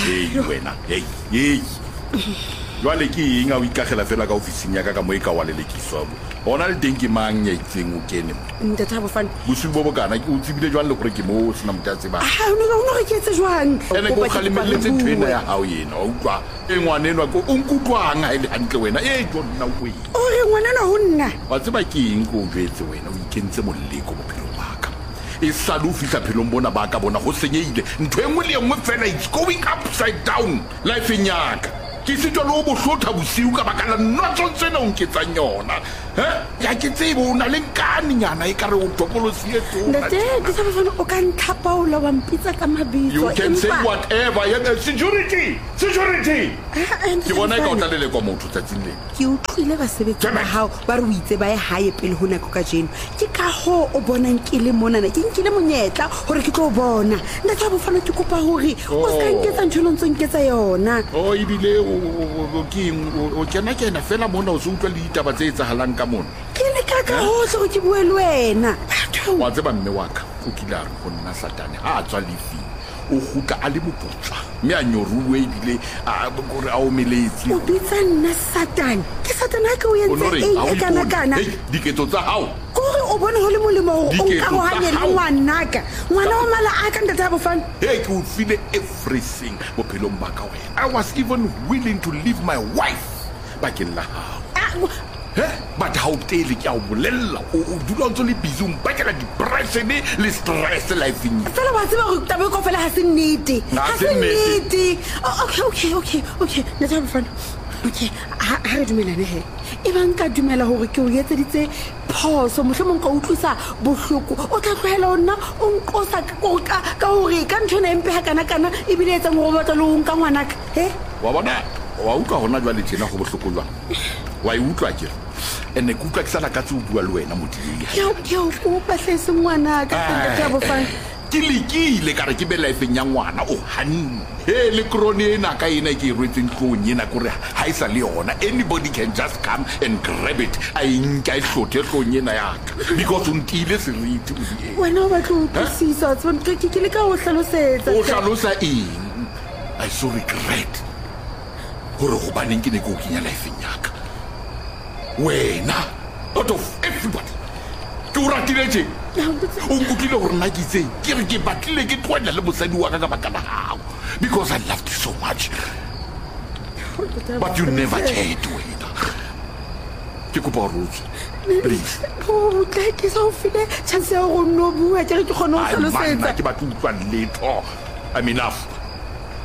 wena hey jwale ke eng a o ikagela fela ka ofising ya ka mo e ka wa lelekiswa bona le teng ke mang ya itseng o kene Ntatabo fan bosigo bo bokana ke o tsibile jwang le gore ke mo sena motho a tseba no re ke etse jwang ene go kgalemelletse twena ya hao yena o utlwa e ngwanenwa ko o nkutlwang ha ile hantle wena jonna o e o re ngwanana ho nna wa tseba ke eng go jwetse wena o ikentse moleko bophelong ba ka e sa lo fihla phelong bona ba ka bona go senyeile ntho engwe le engwe fela it's going upside down life nyaka ke sitwa lo bohlotha bosiu ka baka la notso tsena o nketsang yona ya ke tsebo o na le nkane nyana e kare o topolosi e tona ke sa bafana o ka ntlhapaola wa mpitsa ka mabitso you can say whatever security ke bona ka o tlalele kwa motho tsatsing le ke utlwile basebetsi ba hao ba re o itse ba e hae pele ho nako ka jeno ke ka ho o bonang ke le monana ke nkile monyetla hore ke tlo bona nna tla bofana ke kopa hore o ska nketsa ntho lontso nketsa yona ibile o kena fela mona o se utlwa le ditaba tse etsahalang ka mona ke le ka hohle go ke bue le wena wa tseba mme wa ka o kile a re go nna satane ha a tswa lefing o gutla a le boputswa mme a nyoruwe ebile gore a omeletse o bitsa nna satane ke satane ha ke o entse kana diketso tsa hao kore o bone ho le molemo hore o nka go hanye le ngwanaka ngwana wa mala a ka Ntatabo fan ke o file everything bophelong ba ka wena I was even willing to leave my wife bakeng la hao but how tele ke a o bolella o dula ntse le busy mpakela depression le stress life in fela ba tseba go tabe ko fela ha se nnete okay Ntatabo fan okay ha re dumelane he e bang ka dumela hore ke o etseditse phoso mohlomong ka utlwisa bohloko o tla tlohela ona o nqosa ka hore ka ntho ena empe ha kana e bile etsa mo batla le o nka ngwanaka wa bona wa utlwa hona jwale tjena go bohloko jwang wa e utlwa ke ene ke utlwa ke sala ka tse o bua le wena modile ke o kopa hlese ngwanaka Ntatabo fan ke lekile ka re ke be lifeng ya ngwana o hanne le krone ena ka ena ke rwetseng tlong ena kore ha isa le yona anybody can just come and grab it a inka ihlothe tlong ena ya ka because o ntile seriti wena o batla o tsisa ke le ka o hlalosetsa eng I so regret gore go baneng ke ne go kenya lifeng ya ka wena out of everybody ke o ratile tje o nkutlile gore nna ke itseng ke re ke batlile ke tloela le mosadi wa ka ka baka la gago because I loved you so much but you never cared wena ke kopa gore please ke sa o file chance ya go no bua ke re ke kgone go hlalosetsa ke batla utlwa letho I'm enough